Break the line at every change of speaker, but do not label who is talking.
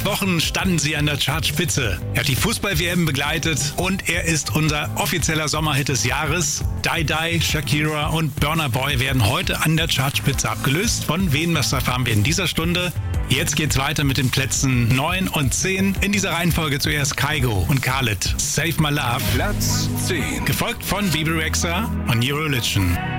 Wochen standen sie an der Chartspitze. Er hat die Fußball-WM begleitet und er ist unser offizieller Sommerhit des Jahres. Die Die, Shakira und Burna Boy werden heute an der Chartspitze abgelöst. Von wen, das erfahren wir in dieser Stunde. Jetzt geht's weiter mit den Plätzen 9 und 10. In dieser Reihenfolge zuerst Kygo und Khaled, Save My Love.
Platz 10.
Gefolgt von Bebe Rexha und New Religion.